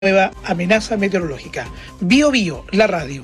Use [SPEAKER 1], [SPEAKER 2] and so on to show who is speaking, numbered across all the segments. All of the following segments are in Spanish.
[SPEAKER 1] nueva amenaza meteorológica. Bio Bio, la radio.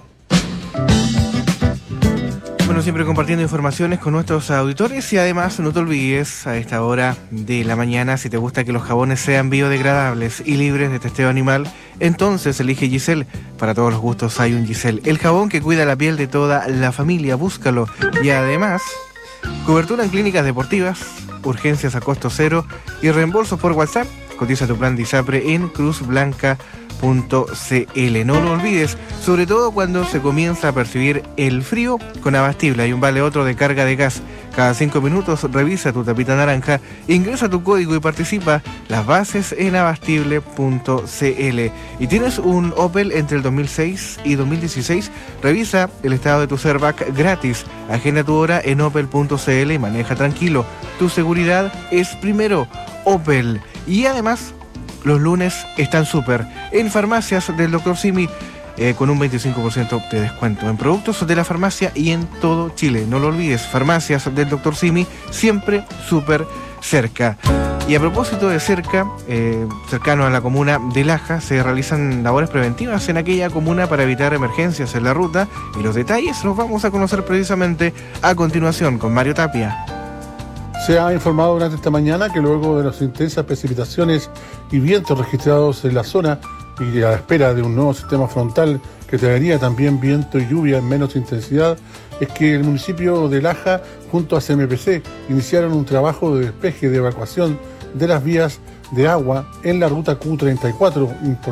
[SPEAKER 2] Bueno, siempre compartiendo informaciones con nuestros auditores y además no te olvides a esta hora de la mañana, si te gusta que los jabones sean biodegradables y libres de testeo animal, entonces elige Giselle. Para todos los gustos hay un Giselle, el jabón que cuida la piel de toda la familia, búscalo. Y además, cobertura en clínicas deportivas, urgencias a costo cero y reembolsos por WhatsApp. Cotiza tu plan de ISAPRE en cruzblanca.cl. No lo olvides, sobre todo cuando se comienza a percibir el frío. Con Abastible hay un vale otro de carga de gas. Cada 5 minutos revisa tu tapita naranja, ingresa tu código y participa. Las bases en abastible.cl. Y tienes un Opel entre el 2006 y 2016, revisa el estado de tu Cervac gratis. Agenda tu hora en opel.cl y maneja tranquilo. Tu seguridad es primero. Opel. Y además, los lunes están súper en farmacias del Dr. Simi, con un 25% de descuento en productos de la farmacia y en todo Chile. No lo olvides, farmacias del Dr. Simi, siempre súper cerca. Y a propósito de cerca, cercano a la comuna de Laja, se realizan labores preventivas en aquella comuna para evitar emergencias en la ruta. Y los detalles los vamos a conocer precisamente a continuación con Mario Tapia.
[SPEAKER 3] Se ha informado durante esta mañana que luego de las intensas precipitaciones y vientos registrados en la zona y a la espera de un nuevo sistema frontal que traería también viento y lluvia en menos intensidad, es que el municipio de Laja junto a CMPC iniciaron un trabajo de despeje de evacuación de las vías de agua en la ruta Q34,